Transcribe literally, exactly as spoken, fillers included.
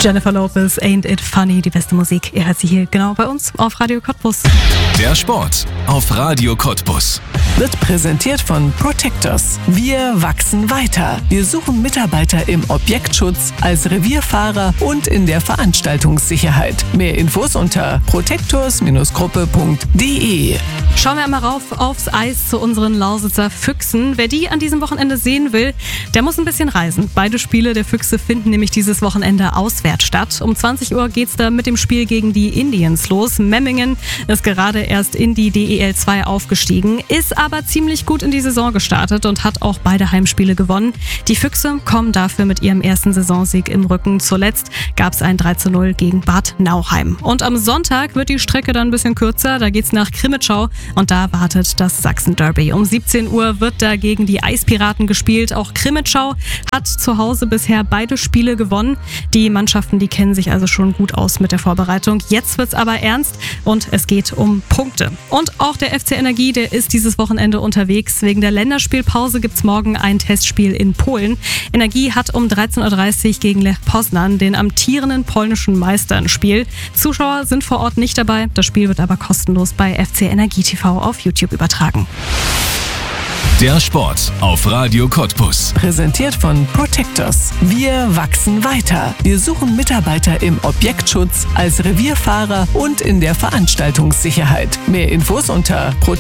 Jennifer Lopez, Ain't It Funny, die beste Musik. Ihr hört sie hier genau bei uns auf Radio Cottbus. Der Sport auf Radio Cottbus wird präsentiert von Protectors. Wir wachsen weiter. Wir suchen Mitarbeiter im Objektschutz, als Revierfahrer und in der Veranstaltungssicherheit. Mehr Infos unter protectors Gruppe punkt de. Schauen wir einmal rauf aufs Eis zu unseren Lausitzer Füchsen. Wer die an diesem Wochenende sehen will, der muss ein bisschen reisen. Beide Spiele der Füchse finden nämlich dieses Wochenende auswärts statt. Um zwanzig Uhr geht's da mit dem Spiel gegen die Indians los. Memmingen ist gerade erst in die D E L zwei aufgestiegen, ist aber ziemlich gut in die Saison gestartet und hat auch beide Heimspiele gewonnen. Die Füchse kommen dafür mit ihrem ersten Saisonsieg im Rücken. Zuletzt gab's ein drei zu null gegen Bad Nauheim. Und am Sonntag wird die Strecke dann ein bisschen kürzer. Da geht's nach Krimitschau und da wartet das Sachsen-Derby. Um siebzehn Uhr wird da gegen die Eispiraten gespielt. Auch Krimitschau hat zu Hause bisher beide Spiele gewonnen. Die Mannschaften, die kennen sich also schon gut aus mit der Vorbereitung. Jetzt wird's aber ernst und es geht um Punkte. Und auch der F C Energie, der ist dieses Wochenende unterwegs. Wegen der Länderspielpause gibt's morgen ein Testspiel in Polen. Energie hat um dreizehn Uhr dreißig gegen Lech Poznan, den amtierenden polnischen Meister, ein Spiel. Zuschauer sind vor Ort nicht dabei. Das Spiel wird aber kostenlos bei F C Energie T V auf YouTube übertragen. Der Sport auf Radio Cottbus. Präsentiert von Protectors. Wir wachsen weiter. Wir suchen Mitarbeiter im Objektschutz, als Revierfahrer und in der Veranstaltungssicherheit. Mehr Infos unter protectors